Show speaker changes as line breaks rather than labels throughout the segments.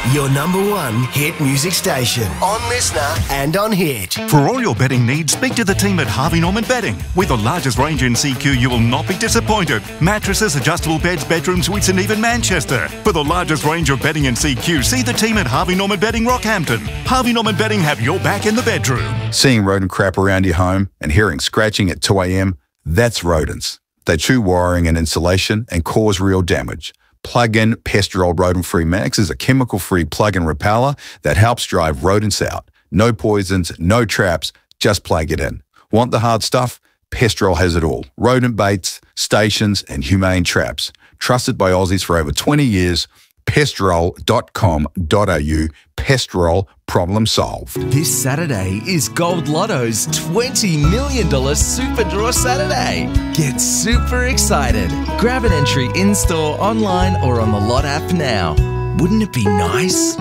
your #1 hit music station. On Listener and on Hit.
For all your betting needs, speak to the team at Harvey Norman Betting. With the largest range in CQ, you will not be disappointed. Mattresses, adjustable beds, bedroom suites and even Manchester. For the largest range of betting in CQ, see the team at Harvey Norman Betting Rockhampton. Harvey Norman Betting have your back in the bedroom.
Seeing rodent crap around your home and hearing scratching at 2 a.m, that's rodents. They chew wiring and insulation and cause real damage. Plug-in Pestrol Rodent-Free Max is a chemical-free plug-in repeller that helps drive rodents out. No poisons, no traps, just plug it in. Want the hard stuff? Pestrol has it all. Rodent baits, stations and humane traps. Trusted by Aussies for over 20 years. Pestrol.com.au. Pestrol, problem solved.
This Saturday is Gold Lotto's $20 million Super Draw Saturday. Get super excited. Grab an entry in-store, online or on the Lot app now. Wouldn't it be nice?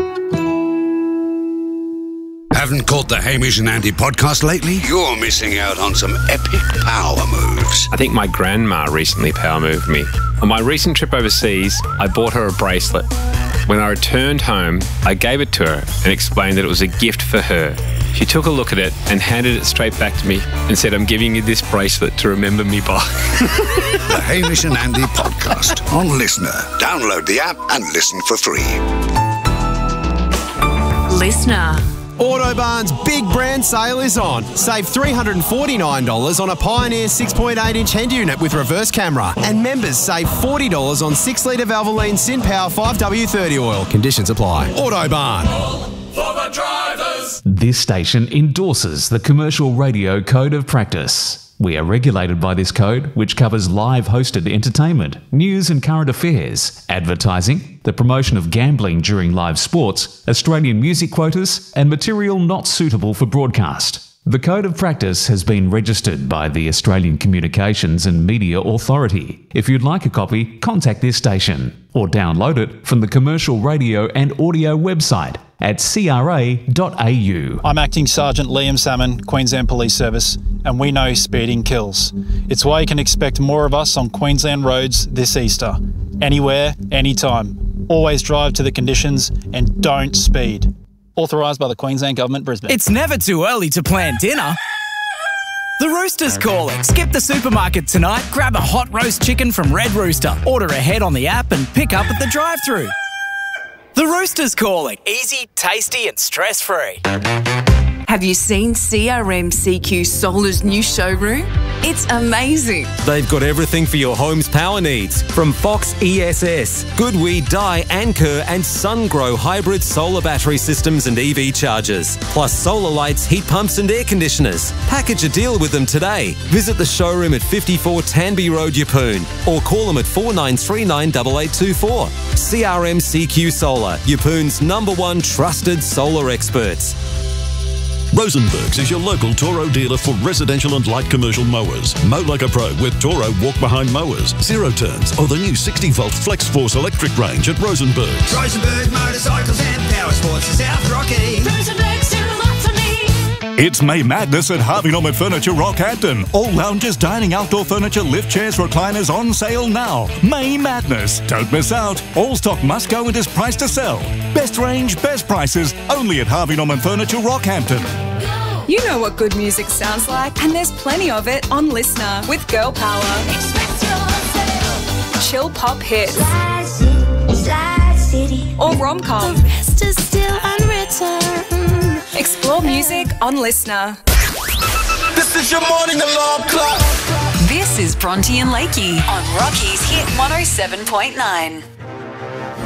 Haven't caught the Hamish and Andy podcast lately? You're missing out on some epic power moves.
I think my grandma recently power moved me. On my recent trip overseas, I bought her a bracelet. When I returned home, I gave it to her and explained that it was a gift for her. She took a look at it and handed it straight back to me and said, "I'm giving you this bracelet to remember me by."
The Hamish and Andy podcast on Listener. Download the app and listen for free.
Listener.
Autobarn's big brand sale is on. Save $349 on a Pioneer 6.8-inch head unit with reverse camera. And members save $40 on 6-litre Valvoline SynPower 5W30 oil. Conditions apply. Autobarn.
For the drivers.
This station endorses the Commercial Radio Code of Practice. We are regulated by this code, which covers live hosted entertainment, news and current affairs, advertising, the promotion of gambling during live sports, Australian music quotas, and material not suitable for broadcast. The Code of Practice has been registered by the Australian Communications and Media Authority. If you'd like a copy, contact this station or download it from the Commercial Radio and Audio website at cra.au.
I'm Acting Sergeant Liam Salmon, Queensland Police Service, and we know speeding kills. It's why you can expect more of us on Queensland roads this Easter. Anywhere, anytime. Always drive to the conditions and don't speed. Authorised by the Queensland Government, Brisbane.
It's never too early to plan dinner. The Rooster's calling. Skip the supermarket tonight, grab a hot roast chicken from Red Rooster, order ahead on the app and pick up at the drive-thru. The Rooster's calling. Easy, tasty and stress-free.
Have you seen CRM CQ Solar's new showroom? It's amazing.
They've got everything for your home's power needs, from Fox ESS, Goodweed Dye, Anker and SunGrow hybrid solar battery systems and EV chargers, plus solar lights, heat pumps and air conditioners. Package a deal with them today. Visit the showroom at 54 Tanby Road, Yeppoon, or call them at 4939 8824. CRM CQ Solar, Yeppoon's #1 trusted solar experts.
Rosenbergs is your local Toro dealer for residential and light commercial mowers. Mow like a pro with Toro walk-behind mowers, zero turns, or the new 60-volt Flex-Force electric range at Rosenbergs.
Rosenberg Motorcycles and Power Sports in South Rocky. Rosenbergs do a lot for me.
It's May Madness at Harvey Norman Furniture Rockhampton. All lounges, dining, outdoor furniture, lift chairs, recliners on sale now. May Madness. Don't miss out. All stock must go and is priced to sell. Best range, best prices, only at Harvey Norman Furniture Rockhampton.
You know what good music sounds like, and there's plenty of it on Listener with Girl Power. Express yourself. Chill pop hits. Slide City. Or rom-com.
The rest is still unwritten.
Explore music on Listener.
This is your morning alarm clock.
This is Bronte and Lakey on Rocky's Hit 107.9.